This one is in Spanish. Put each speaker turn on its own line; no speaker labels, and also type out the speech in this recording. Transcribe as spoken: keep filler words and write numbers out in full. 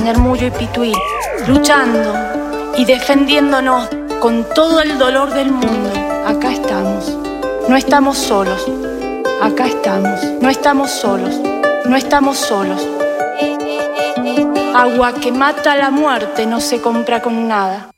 Nermullo y Pituí, luchando y defendiéndonos con todo el dolor del mundo. Acá estamos, no estamos solos. Acá estamos, no estamos solos, no estamos solos. Agua que mata la muerte no se compra con nada.